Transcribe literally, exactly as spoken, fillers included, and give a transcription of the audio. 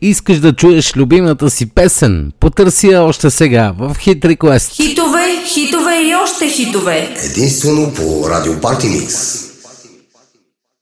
Искаш да чуеш любимата си песен? Потърси я още сега в Hit Request. Хитове, хитове и още хитове. Единствено по Радио Парти Микс.